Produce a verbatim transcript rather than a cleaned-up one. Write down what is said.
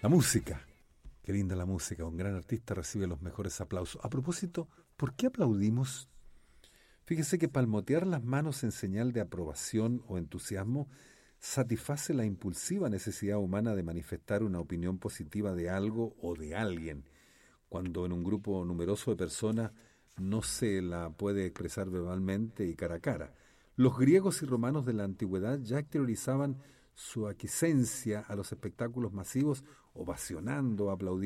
La música. Qué linda la música. Un gran artista recibe los mejores aplausos. A propósito, ¿por qué aplaudimos? Fíjese que palmotear las manos en señal de aprobación o entusiasmo satisface la impulsiva necesidad humana de manifestar una opinión positiva de algo o de alguien, cuando en un grupo numeroso de personas no se la puede expresar verbalmente y cara a cara. Los griegos y romanos de la antigüedad ya exteriorizaban su aquiescencia a los espectáculos masivos, ovacionando, aplaudiendo